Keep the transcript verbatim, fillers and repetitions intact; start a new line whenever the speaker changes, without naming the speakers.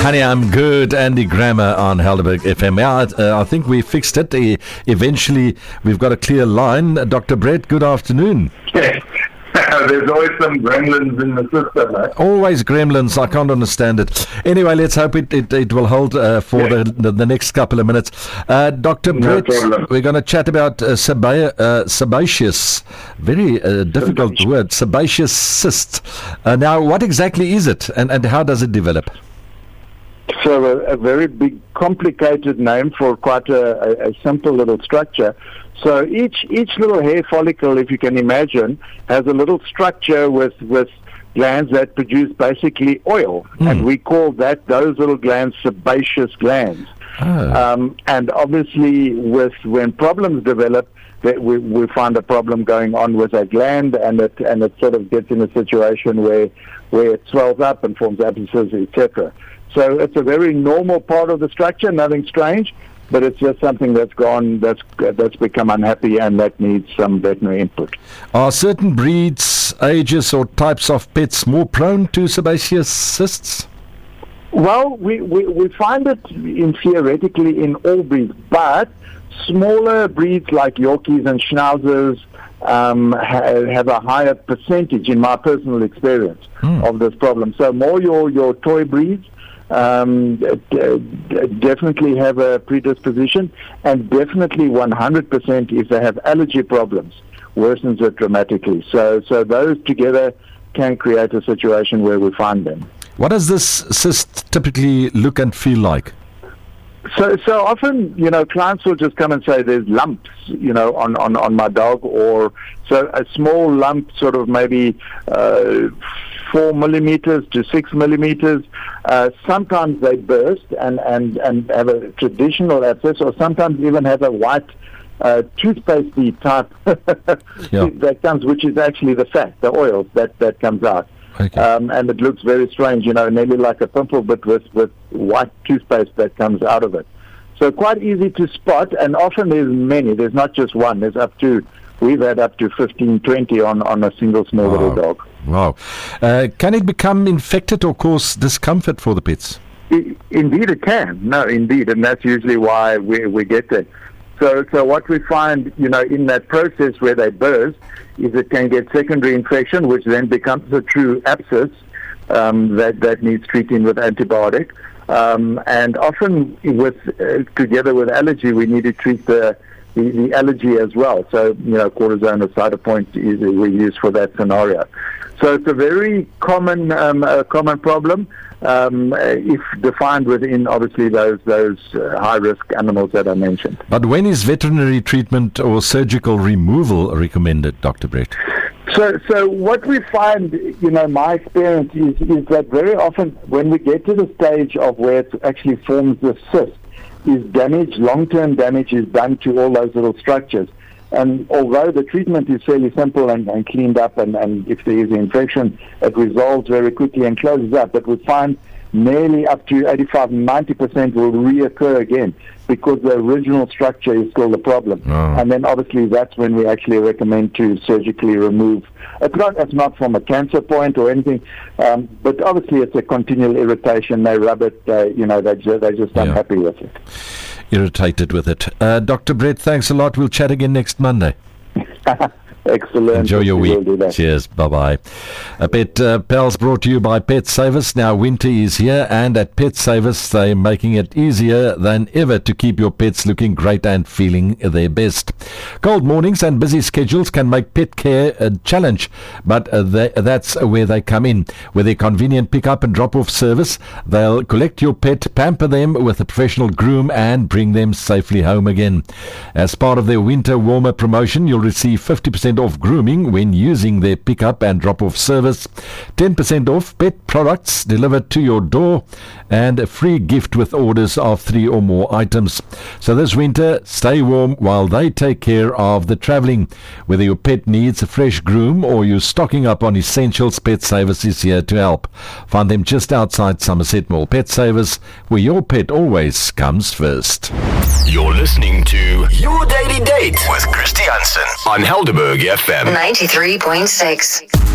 Honey, I'm good. Andy Grammer on Helderberg F M. Yeah, uh, I think we fixed it. Uh, eventually, we've got a clear line. Doctor Brett, good afternoon.
Yes. There's always some gremlins in the system. Eh?
Always gremlins. I can't understand it. Anyway, let's hope it, it, it will hold uh, for yeah. the, the the next couple of minutes. Uh, Doctor No Brett, problem. We're going to chat about uh, seba- uh, sebaceous, very uh, difficult sebaceous. word, sebaceous cyst. Uh, now, what exactly is it, and, and how does it develop?
So a, a very big, complicated name for quite a, a, a simple little structure. So each each little hair follicle, if you can imagine, has a little structure with, with glands that produce basically oil, mm. and we call that those little glands sebaceous glands. Oh. Um, and obviously, with when problems develop, that we, we find a problem going on with a gland, and it and it sort of gets in a situation where where it swells up and forms abscesses, et cetera. So it's a very normal part of the structure, nothing strange. But it's just something that's gone, that's that's become unhappy, and that needs some veterinary input.
Are certain breeds, ages, or types of pets more prone to sebaceous cysts?
Well, we, we, we find it in theoretically in all breeds, but smaller breeds like Yorkies and Schnauzers um, ha- have a higher percentage, in my personal experience, hmm. of this problem. So more your, your toy breeds, Um, d- d- definitely have a predisposition, and definitely one hundred percent if they have allergy problems, worsens it dramatically. So, so those together can create a situation where we find them.
What does this cyst typically look and feel like?
So, so often, you know, clients will just come and say there's lumps, you know, on, on, on my dog, or so a small lump, sort of maybe uh, four millimeters to six millimeters. Uh, sometimes they burst and, and, and have a traditional abscess, or sometimes even have a white uh, toothpastey type yeah. that comes, which is actually the fat, the oil that, that comes out. Okay. Um, and it looks very strange, you know, nearly like a pimple, but with, with white toothpaste that comes out of it. So quite easy to spot, and often there's many. There's not just one. There's up to, we've had up to fifteen, twenty on, on a single small wow. little dog.
Wow. Uh, can it become infected or cause discomfort for the pets?
I, indeed it can. No, indeed, and that's usually why we, we get there. So, so what we find, you know, in that process where they burst, is it can get secondary infection, which then becomes a true abscess um, that that needs treating with antibiotic. Um, and often, with uh, together with allergy, we need to treat the, the the allergy as well. So, you know, cortisone or Cytopoint is we use for that scenario. So it's a very common um, uh, common problem. Um, if defined within, obviously, those those uh, high-risk animals that I mentioned.
But when is veterinary treatment or surgical removal recommended, Doctor Brett?
So, so what we find, you know, my experience is, is that very often when we get to the stage of where it actually forms the cyst, is damage, long-term damage is done to all those little structures. And although the treatment is fairly simple and, and cleaned up, and, and if there is an infection, it resolves very quickly and closes up. But we find nearly up to eighty-five, ninety percent will reoccur again because the original structure is still the problem. Oh. And then obviously that's when we actually recommend to surgically remove. It's not, it's not from a cancer point or anything, um, but obviously it's a continual irritation. They rub it, uh, you know, they're just, they're just unhappy yeah. with it.
Irritated with it. Uh, Doctor Brett, thanks a lot. We'll chat again next Monday.
Excellent.
Enjoy your week. Cheers. Bye-bye. Uh, Pet uh, Pals brought to you by Pet Savers. Now winter is here, and at Pet Savers they're making it easier than ever to keep your pets looking great and feeling their best. Cold mornings and busy schedules can make pet care a challenge, but uh, they, that's where they come in. With their convenient pick-up and drop-off service, they'll collect your pet, pamper them with a professional groom, and bring them safely home again. As part of their winter warmer promotion, you'll receive fifty percent off grooming when using their pick-up and drop-off service, ten percent off pet products delivered to your door, and a free gift with orders of three or more items. So this winter, stay warm while they take care of the travelling. Whether your pet needs a fresh groom or you're stocking up on essentials, Pet Savers is here to help. Find them just outside Somerset Mall. Pet Savers, where your pet always comes first.
You're listening to Your Daily Date with Christy Hansen on Helderberg F M ninety-three point six.